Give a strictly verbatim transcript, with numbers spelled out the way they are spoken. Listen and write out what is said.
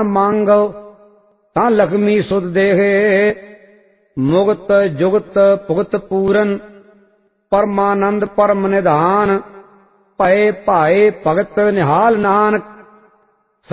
ਮੰਗੋ ਤਾਂ ਲਖਮੀ ਸੁਧ ਦੇਹੇ। ਮੁਗਤ ਜੁਗਤ ਭੁਗਤ ਪੂਰਨ ਪਰਮਾਨੰਦ ਪਰਮ ਨਿਧਾਨ। ਭਏ ਭਾਏ ਭਗਤ ਨਿਹਾਲ ਨਾਨਕ